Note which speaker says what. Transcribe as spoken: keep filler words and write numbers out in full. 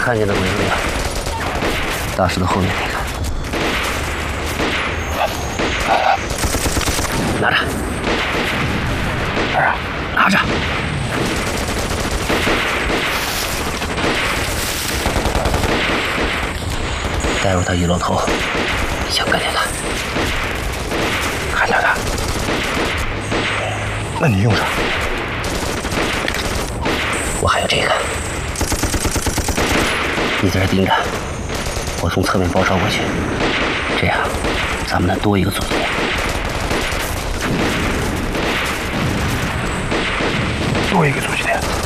Speaker 1: 看见的鬼子里啊，大石头后面那个，拿着，
Speaker 2: 哪儿啊？
Speaker 1: 拿着。带入到一楼头，想干掉他，
Speaker 2: 干掉他？那你用啥？
Speaker 1: 我还有这个，你在这盯着，我从侧面包抄过去，这样咱们能多一个阻击点。
Speaker 2: 多一个阻击点。